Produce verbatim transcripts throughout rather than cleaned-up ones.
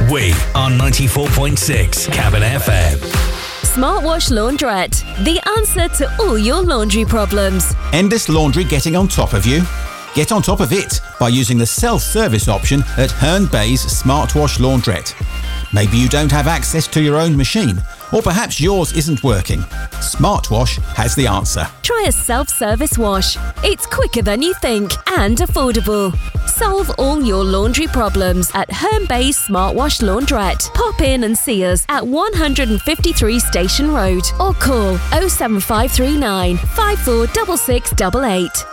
We are ninety-four point six Cabin F M. Smartwash Laundrette, the answer to all your laundry problems. Endless laundry getting on top of you? Get on top of it by using the self-service option at Herne Bay's Smartwash Laundrette. Maybe you don't have access to your own machine, or perhaps yours isn't working. Smartwash has the answer. Try a self-service wash. It's quicker than you think and affordable. Solve all your laundry problems at Herne Bay's Smartwash Laundrette. Pop in and see us at one fifty-three Station Road or call oh seven five three nine, five four six six eight eight.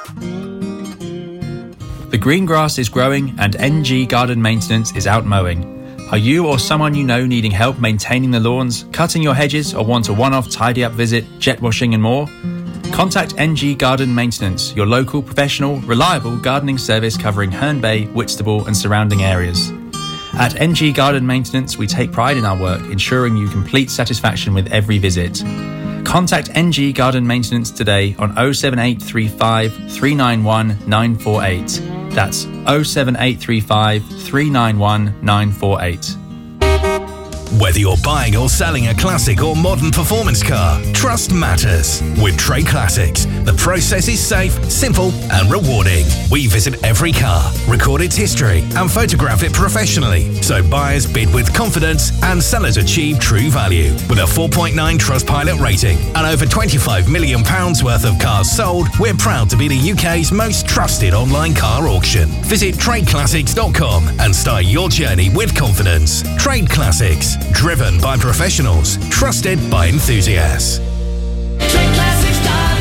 The green grass is growing and N G Garden Maintenance is out mowing. Are you or someone you know needing help maintaining the lawns, cutting your hedges, or want a one-off tidy-up visit, jet washing and more? Contact N G Garden Maintenance, your local, professional, reliable gardening service covering Herne Bay, Whitstable and surrounding areas. At N G Garden Maintenance, we take pride in our work, ensuring you complete satisfaction with every visit. Contact N G Garden Maintenance today on oh seven eight three five, three nine one, nine four eight. That's oh seven eight three five, three nine one, nine four eight. Whether you're buying or selling a classic or modern performance car, trust matters. With Trade Classics, the process is safe, simple and rewarding. We visit every car, record its history and photograph it professionally, so buyers bid with confidence and sellers achieve true value. With a four point nine Trustpilot rating and over twenty-five million pounds worth of cars sold, we're proud to be the U K's most trusted online car auction. Visit trade classics dot com and start your journey with confidence. Trade Classics. Driven by professionals, trusted by enthusiasts. trade classics dot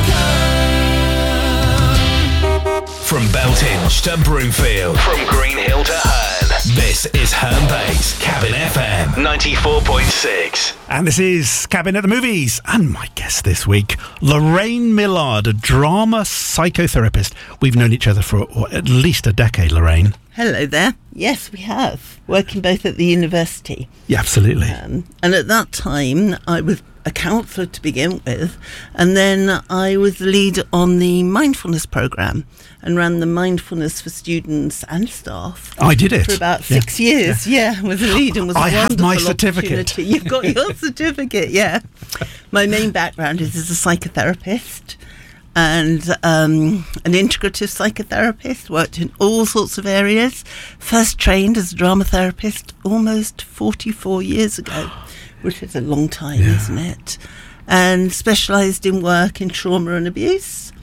com. From Beltinge to Broomfield, from Green Hill to Herne, this is Herne Bay's Cabin F M ninety-four point six. And this is Cabin at the Movies. And my guest this week, Lorraine Millard, a drama psychotherapist. We've known each other for what, at least a decade, Lorraine. Hello there. Yes, we have. Working both at the university. Yeah, absolutely. Um, and at that time, I was a counsellor to begin with, and then I was the lead on the mindfulness programme and ran the mindfulness for students and staff. I did it. For about yeah. six years, yeah. yeah, was a lead and was a I wonderful have my certificate. opportunity. You've got your certificate, yeah. My main background is as a psychotherapist and um, an integrative psychotherapist, worked in all sorts of areas. First trained as a drama therapist almost forty-four years ago, which is a long time, yeah. isn't it? And specialised in work in trauma and abuse.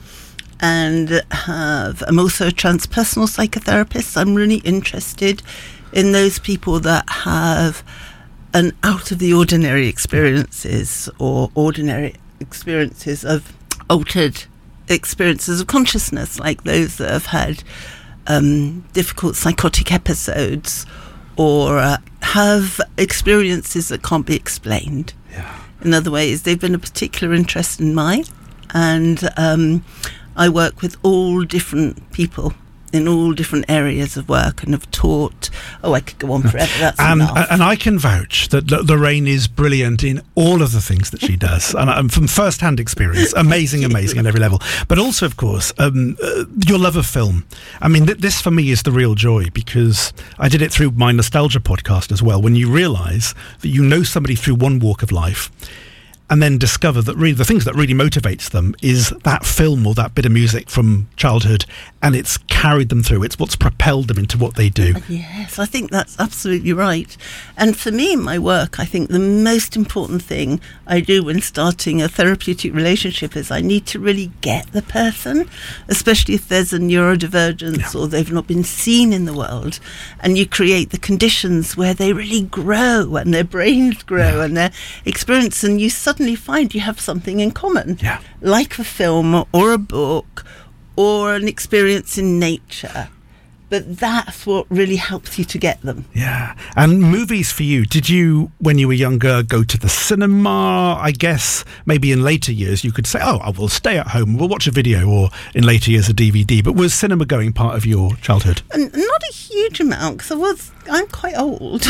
And have, I'm also a transpersonal psychotherapist. I'm really interested in those people that have an out-of-the-ordinary experiences or ordinary experiences of altered experiences of consciousness, like those that have had um, difficult psychotic episodes or uh, have experiences that can't be explained. Yeah. In other ways, they've been a particular interest in mine, and um, I work with all different people in all different areas of work and have taught. Oh, I could go on forever. That's and, enough. And I can vouch that Lorraine is brilliant in all of the things that she does, and um, from first-hand experience, amazing, amazing at every level. But also, of course, um, uh, your love of film. I mean, th- this for me is the real joy, because I did it through my nostalgia podcast as well. When you realise that you know somebody through one walk of life, and then discover that really the things that really motivates them is that film or that bit of music from childhood, and it's carried them through. It's what's propelled them into what they do. Yes, I think that's absolutely right. And for me in my work, I think the most important thing I do when starting a therapeutic relationship is I need to really get the person, especially if there's a neurodivergence yeah. or they've not been seen in the world, and you create the conditions where they really grow and their brains grow yeah. and their experience, and you suddenly find you have something in common, yeah. like a film or a book or an experience in nature. But that's what really helps you to get them. Yeah. And movies for you, did you, when you were younger, go to the cinema? I guess maybe in later years you could say, oh, I will stay at home, we'll watch a video, or in later years a D V D. But was cinema going part of your childhood? And not a huge amount, because I was, I'm quite old.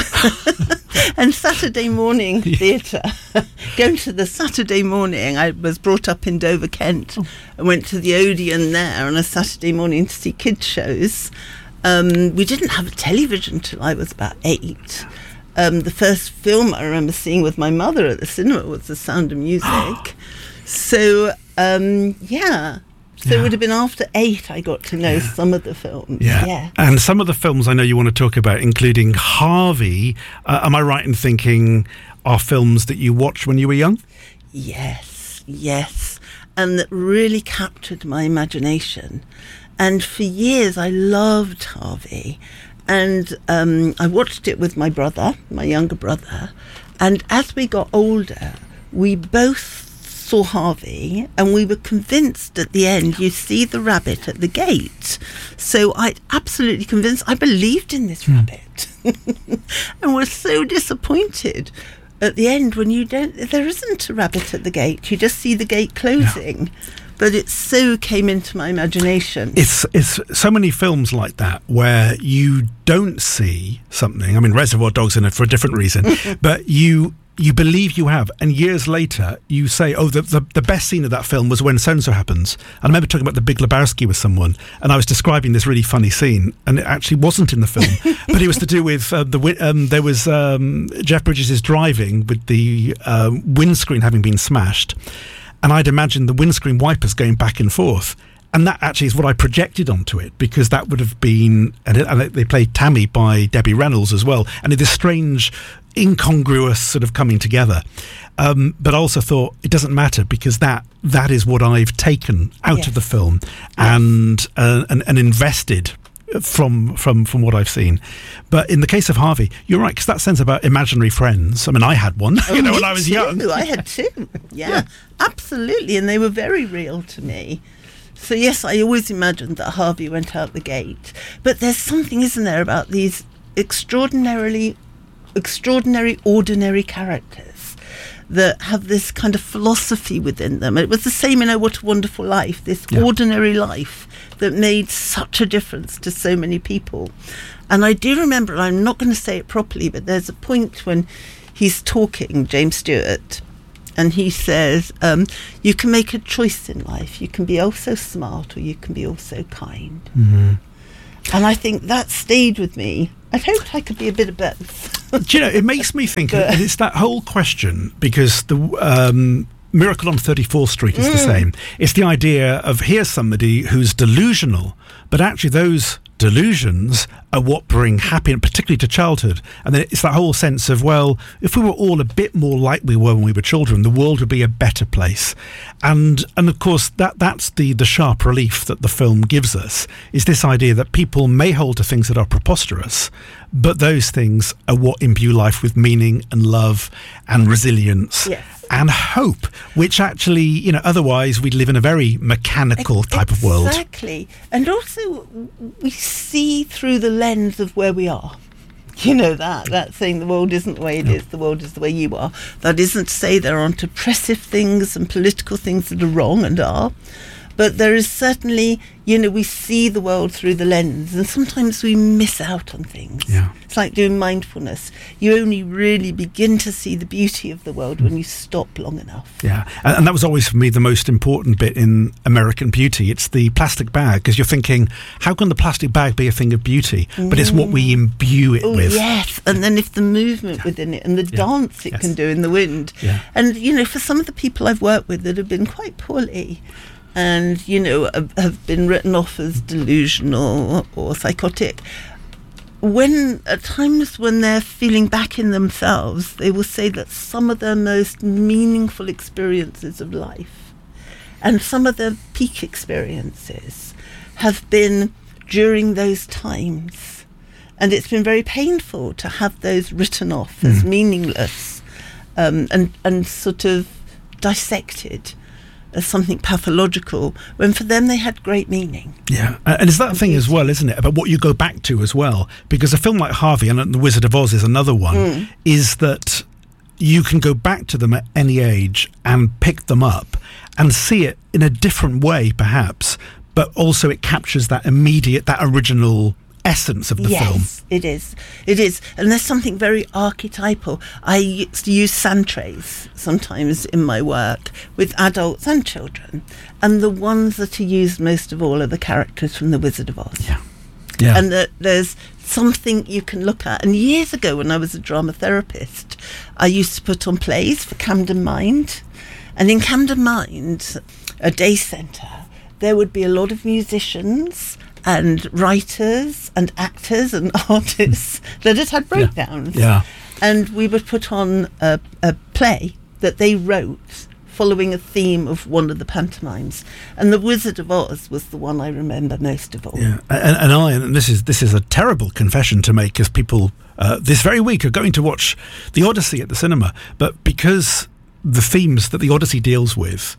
And Saturday morning theatre, going to the Saturday morning, I was brought up in Dover, Kent. Oh. I went to the Odeon there on a Saturday morning to see kids shows. Um, we didn't have a television till I was about eight. Um, the first film I remember seeing with my mother at the cinema was The Sound of Music. so, um, yeah. So Yeah. it would have been after eight I got to know Yeah. some of the films. Yeah. yeah. And some of the films I know you want to talk about, including Harvey, uh, am I right in thinking are films that you watched when you were young? Yes, yes. And that really captured my imagination. And for years I loved Harvey. And um, I watched it with my brother, my younger brother. And as we got older, we both saw Harvey, and we were convinced at the end you see the rabbit at the gate. So I absolutely convinced, I believed in this rabbit and was so disappointed at the end when you don't, there isn't a rabbit at the gate, you just see the gate closing. Yeah. But it so came into my imagination. It's it's so many films like that where you don't see something. I mean, Reservoir Dogs in it for a different reason, but you you believe you have, and years later you say, "Oh, the, the the best scene of that film was when so and so happens." And I remember talking about The Big Lebowski with someone, and I was describing this really funny scene, and it actually wasn't in the film, but it was to do with uh, the wi- um, there was um, Jeff Bridges is driving with the uh, windscreen having been smashed. And I'd imagined the windscreen wipers going back and forth. And that actually is what I projected onto it, because that would have been, and, it, and they played Tammy by Debbie Reynolds as well. And this strange, incongruous sort of coming together. Um, but I also thought it doesn't matter, because that that is what I've taken out yes. of the film and, uh, and and invested from from from what I've seen. But in the case of Harvey, you're right, because that sense about imaginary friends, I mean, I had one, oh, you know, me when I was too. young. I had two. Yeah, Yeah. absolutely. And they were very real to me. So yes, I always imagined that Harvey went out the gate. But there's something, isn't there, about these extraordinarily, extraordinary, ordinary characters that have this kind of philosophy within them. It was the same in Oh, What a Wonderful Life, this Yeah. ordinary life that made such a difference to so many people. And I do remember, I'm not going to say it properly, but there's a point when he's talking, James Stewart, and he says, um, you can make a choice in life. You can be also smart, or you can be also kind. Mm-hmm. And I think that stayed with me. I hoped I could be a bit of both. Do you know, it makes me think, and it's that whole question, because the um, Miracle on thirty-fourth Street is mm. the same. It's the idea of, here's somebody who's delusional, but actually those delusions are what bring happiness, particularly to childhood. And then it's that whole sense of, well, if we were all a bit more like we were when we were children, the world would be a better place. And and of course, that that's the, the sharp relief that the film gives us, is this idea that people may hold to things that are preposterous, but those things are what imbue life with meaning and love and resilience. Yes. And hope, which actually, you know, otherwise we'd live in a very mechanical type of world. Exactly. And also, we see through the lens of where we are. You know, that, that saying, the world isn't the way it is, the world is the way you are. That isn't to say there aren't oppressive things and political things that are wrong, and are. But there is certainly, you know, we see the world through the lens, and sometimes we miss out on things. Yeah. It's like doing mindfulness. You only really begin to see the beauty of the world when you stop long enough. Yeah, and, and that was always for me the most important bit in American Beauty. It's the plastic bag, because you're thinking, how can the plastic bag be a thing of beauty? But it's what we imbue it Oh, with. yes, and then if the movement within it and the Yeah. dance it Yes. can do in the wind. Yeah. And, you know, for some of the people I've worked with that have been quite poorly and, you know, have, have been written off as delusional or psychotic, when at times when they're feeling back in themselves, they will say that some of their most meaningful experiences of life and some of their peak experiences have been during those times. And it's been very painful to have those written off as meaningless um, and, and sort of dissected as something pathological, when for them they had great meaning. Yeah, and it's that thing as well, isn't it, about what you go back to as well, because a film like Harvey, and The Wizard of Oz is another one, mm. is that you can go back to them at any age and pick them up and see it in a different way perhaps, but also it captures that immediate, that original essence of the yes, film. Yes, it is. It is. And there's something very archetypal. I used to use sand trays sometimes in my work with adults and children. And the ones that are used most of all are the characters from The Wizard of Oz. Yeah. Yeah. and that there's something you can look at. And years ago, when I was a drama therapist, I used to put on plays for Camden Mind. And in Camden Mind, a day centre, there would be a lot of musicians and writers and actors and artists that had had breakdowns. Yeah. Yeah. And we would put on a, a play that they wrote following a theme of one of the pantomimes, and The Wizard of Oz was the one I remember most of all. Yeah, and, and I, and this is this is a terrible confession to make, as people uh, this very week are going to watch The Odyssey at the cinema, but because the themes that The Odyssey deals with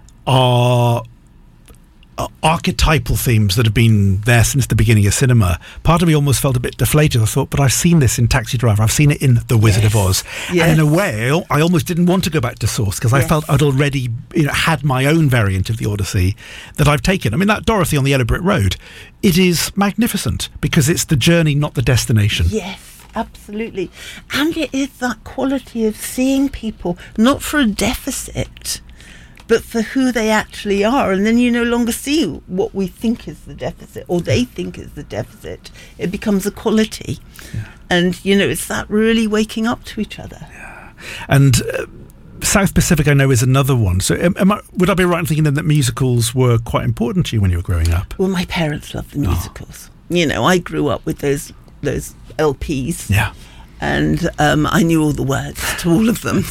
are Uh, archetypal themes that have been there since the beginning of cinema, part of me almost felt a bit deflated. I thought, but I've seen this in Taxi Driver, I've seen it in The Wizard yes. of Oz, yes. and in a way I almost didn't want to go back to source, because yes. I felt I'd already, you know, had my own variant of The Odyssey that I've taken. I mean, that Dorothy on the Yellow Brick Road, it is magnificent because it's the journey, not the destination. Yes, absolutely. And it is that quality of seeing people not for a deficit, but for who they actually are. And then you no longer see what we think is the deficit, or they think is the deficit. It becomes a quality. Yeah. And, you know, it's that really waking up to each other. Yeah. And uh, South Pacific, I know, is another one. So am, am I, would I be right in thinking then that musicals were quite important to you when you were growing up? Well, my parents loved the musicals. Oh. You know, I grew up with those those L Ps. Yeah. And um, I knew all the words to all of them.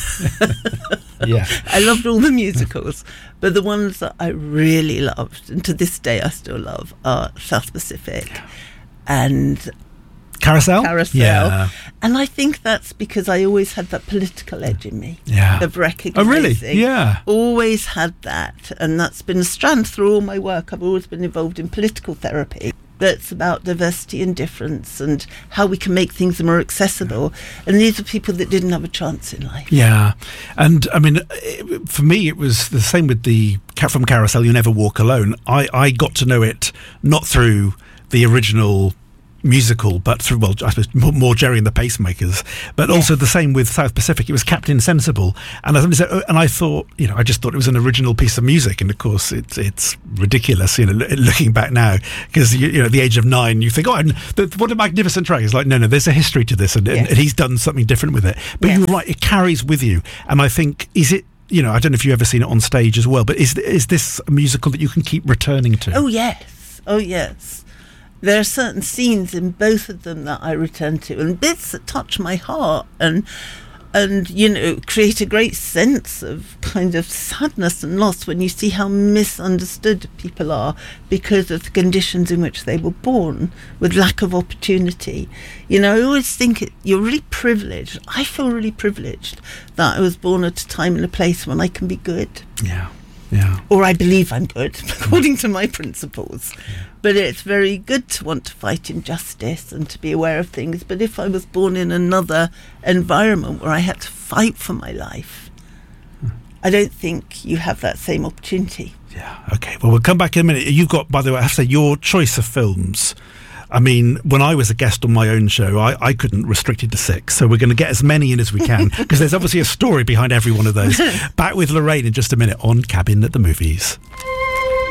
Yeah, I loved all the musicals, but the ones that I really loved, and to this day I still love, are South Pacific and Carousel. Carousel. Yeah. And I think that's because I always had that political edge in me. Yeah. Of recognising. Oh, really? Yeah. Always had that, and that's been a strand through all my work. I've always been involved in political therapy. That's about diversity and difference and how we can make things more accessible. And these are people that didn't have a chance in life. Yeah. And I mean, it, for me, it was the same with the from Carousel, You Never Walk Alone. I, I got to know it not through the original musical, but through, well, I suppose more, more Jerry and the Pacemakers, but yes. also the same with South Pacific. It was Captain Sensible, and I said, and I thought, you know, I just thought it was an original piece of music, and of course, it's it's ridiculous, you know, looking back now, because you, you know, at the age of nine, you think, oh, and the, what a magnificent track! It's like, no, no, there's a history to this, and, yes. and he's done something different with it. But yes. you're right, it carries with you, and I think, is it? You know, I don't know if you've ever seen it on stage as well, but is is this a musical that you can keep returning to? Oh yes, oh yes. There are certain scenes in both of them that I return to, and bits that touch my heart and, and you know, create a great sense of kind of sadness and loss when you see how misunderstood people are because of the conditions in which they were born, with lack of opportunity. You know, I always think it, you're really privileged. I feel really privileged that I was born at a time and a place when I can be good. Yeah. Yeah. Or I believe I'm good, according to my principles. Yeah. But it's very good to want to fight injustice and to be aware of things. But if I was born in another environment where I had to fight for my life, hmm. I don't think you have that same opportunity. Yeah, okay. Well, we'll come back in a minute. You've got, by the way, I have to say, your choice of films. I mean, when I was a guest on my own show, I, I couldn't restrict it to six. So we're going to get as many in as we can, because there's obviously a story behind every one of those. Back with Lorraine in just a minute on Cabin at the Movies.